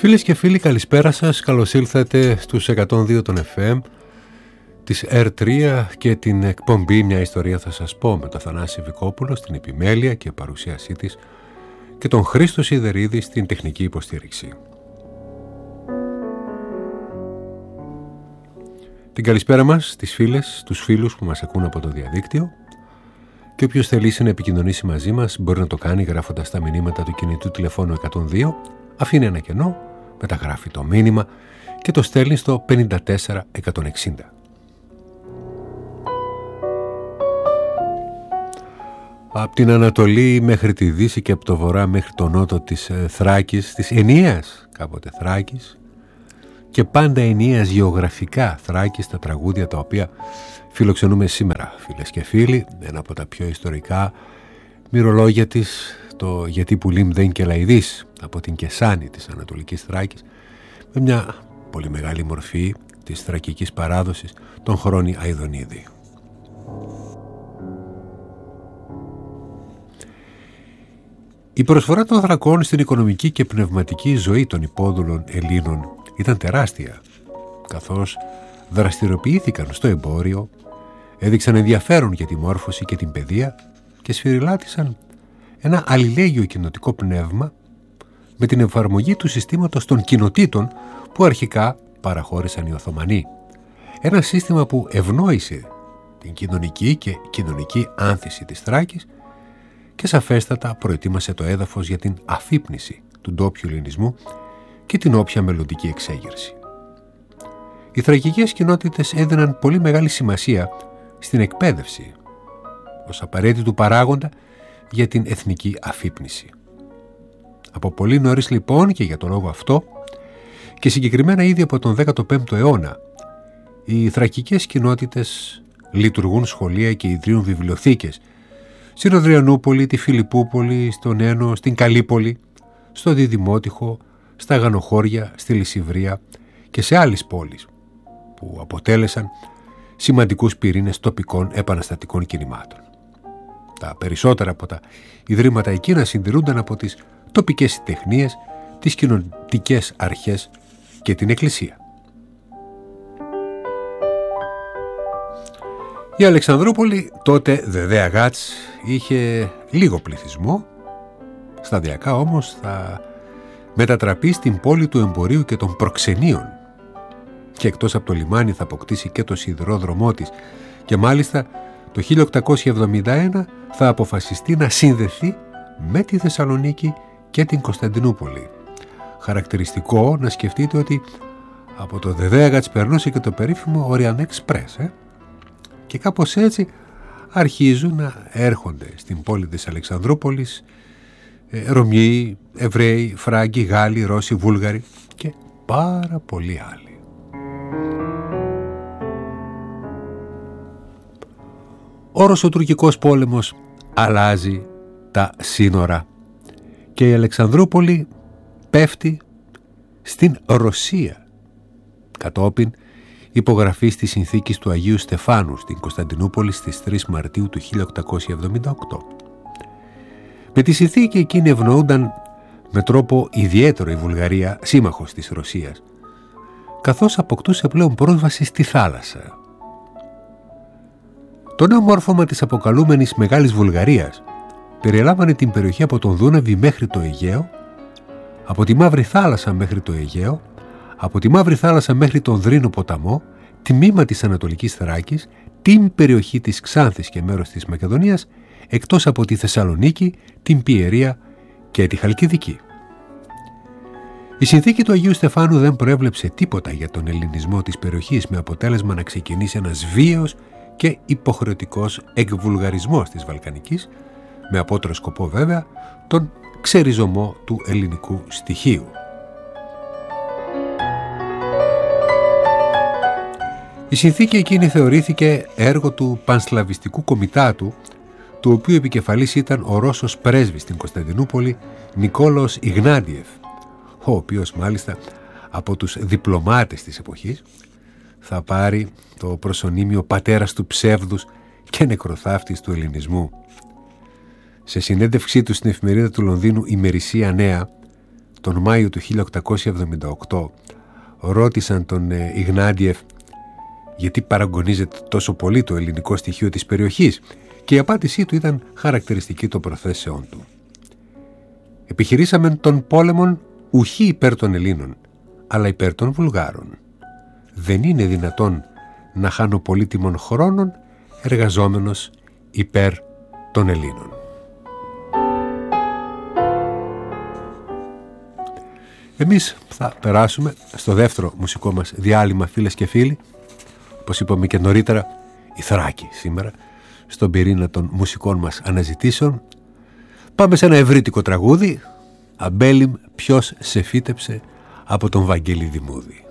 Φίλες και φίλοι, καλησπέρα σας. Καλώς ήλθατε στους 102 των FM της R3 και την εκπομπή «Μια ιστορία θα σας πω» με τον Θανάση Βικόπουλο στην επιμέλεια και παρουσίασή της και τον Χρήστο Σιδερίδη στην τεχνική υποστήριξη. Την καλησπέρα μας στις φίλες, τους φίλους που μας ακούν από το διαδίκτυο, και όποιος θελήσει να επικοινωνήσει μαζί μας μπορεί να το κάνει γράφοντας τα μηνύματα του κινητού τηλεφώνου 102, αφήνει ένα κενό, μεταγράφει το μήνυμα και το στέλνει στο 54160. Από την Ανατολή μέχρι τη Δύση και από το Βορρά μέχρι το Νότο της Θράκης, της ενιαίας κάποτε Θράκης, και πάντα ενιαίας γεωγραφικά Θράκης, τα τραγούδια τα οποία φιλοξενούμε σήμερα, φίλες και φίλοι. Ένα από τα πιο ιστορικά μυρολόγια της, το «Γιατί πουλήμ δεν και λαϊδής», από την Κεσάνη της Ανατολικής Θράκης, με μια πολύ μεγάλη μορφή της θρακικής παράδοσης, τον Χρόνη Αηδονίδη. Η προσφορά των Θρακών στην οικονομική και πνευματική ζωή των υπόδουλων Ελλήνων ήταν τεράστια, καθώς δραστηριοποιήθηκαν στο εμπόριο, έδειξαν ενδιαφέρον για τη μόρφωση και την παιδεία και σφυριλάτησαν ένα αλληλέγγυο κοινοτικό πνεύμα με την εφαρμογή του συστήματος των κοινοτήτων που αρχικά παραχώρησαν οι Οθωμανοί. Ένα σύστημα που ευνόησε την κοινωνική και κοινωνική άνθηση της Θράκης και σαφέστατα προετοίμασε το έδαφος για την αφύπνιση του ντόπιου ελληνισμού και την όποια μελλοντική εξέγερση. Οι θρακικές κοινότητες έδιναν πολύ μεγάλη σημασία στην εκπαίδευση ως απαραίτητου παράγοντα για την εθνική αφύπνιση. Από πολύ νωρίς λοιπόν, και για τον λόγο αυτό, και συγκεκριμένα ήδη από τον 15ο αιώνα, οι θρακικές κοινότητες λειτουργούν σχολεία και ιδρύουν βιβλιοθήκες στην Οδριανούπολη, τη Φιλιππούπολη, στον Ένο, στην Καλύπολη, στο Διδημότυχο, στα Γανοχώρια, στη Λυσιβρία και σε άλλες πόλεις που αποτέλεσαν σημαντικούς πυρήνες τοπικών επαναστατικών κινημάτων. Τα περισσότερα από τα ιδρύματα εκείνα συντηρούνταν από τις τοπικές τεχνίες, τις κοινωνικές αρχές και την Εκκλησία. Η Αλεξανδρούπολη, τότε Δεδέα Γάτς, είχε λίγο πληθυσμό. Σταδιακά όμως θα μετατραπεί στην πόλη του εμπορίου και των προξενείων και εκτός από το λιμάνι θα αποκτήσει και το σιδηρόδρομό της, και μάλιστα το 1871 θα αποφασιστεί να συνδεθεί με τη Θεσσαλονίκη και την Κωνσταντινούπολη. Χαρακτηριστικό να σκεφτείτε ότι από το Δεδέαγατς περνούσε και το περίφημο Orient Express, και κάπως έτσι αρχίζουν να έρχονται στην πόλη της Αλεξανδρούπολης Ρωμιοί, Εβραίοι, Φράγκοι, Γάλλοι, Ρώσοι, Βούλγαροι και πάρα πολλοί άλλοι. Ο Ρωσοτουρκικός πόλεμος αλλάζει τα σύνορα και η Αλεξανδρούπολη πέφτει στην Ρωσία κατόπιν υπογραφής της συνθήκης του Αγίου Στεφάνου στην Κωνσταντινούπολη στις 3 Μαρτίου του 1878. Με τη συνθήκη εκείνη ευνοούνταν με τρόπο ιδιαίτερο η Βουλγαρία, σύμμαχος της Ρωσίας, καθώς αποκτούσε πλέον πρόσβαση στη θάλασσα. Το νέο μόρφωμα της αποκαλούμενης Μεγάλης Βουλγαρίας περιέλαβανε την περιοχή από τον Δούναβη μέχρι το Αιγαίο, από τη Μαύρη Θάλασσα μέχρι το Αιγαίο, από τη Μαύρη Θάλασσα μέχρι τον Δρίνο ποταμό, τμήμα της Ανατολικής Θράκης, την περιοχή της Ξάνθης και μέρος της Μακεδονίας, εκτός από τη Θεσσαλονίκη, την Πιερία και τη Χαλκιδική. Η συνθήκη του Αγίου Στεφάνου δεν προέβλεψε τίποτα για τον ελληνισμό της περιοχής, με αποτέλεσμα να ξεκινήσει ένας βίαιος και υποχρεωτικός εκβουλγαρισμός της Βαλκανικής, με απότερο σκοπό βέβαια τον ξεριζωμό του ελληνικού στοιχείου. Η συνθήκη εκείνη θεωρήθηκε έργο του Πανσλαβιστικού Κομιτάτου, του οποίου επικεφαλής ήταν ο Ρώσος πρέσβης στην Κωνσταντινούπολη Νικόλαος Ιγνάντιεφ, ο οποίος μάλιστα από τους διπλωμάτες της εποχής θα πάρει το προσωνύμιο πατέρας του ψεύδους και νεκροθάφτης του ελληνισμού. Σε συνέντευξή του στην εφημερίδα του Λονδίνου Ημερησία Νέα τον Μάιο του 1878 ρώτησαν τον Ιγνάντιεφ γιατί παραγωνίζεται τόσο πολύ το ελληνικό στοιχείο της περιοχής, και η απάντησή του ήταν χαρακτηριστική των προθέσεών του. «Επιχειρήσαμε τον πόλεμον ουχή υπέρ των Ελλήνων, αλλά υπέρ των Βουλγάρων. Δεν είναι δυνατόν να χάνω πολύτιμων χρόνων εργαζόμενος υπέρ των Ελλήνων». Εμείς θα περάσουμε στο δεύτερο μουσικό μας διάλειμμα, φίλες και φίλοι. Όπως είπαμε και νωρίτερα, η Θράκη σήμερα στον πυρήνα των μουσικών μας αναζητήσεων. Πάμε σε ένα ευρύτικο τραγούδι, «Αμπέλιμ, ποιος σε φύτεψε», από τον Βαγγέλη Δημούδη.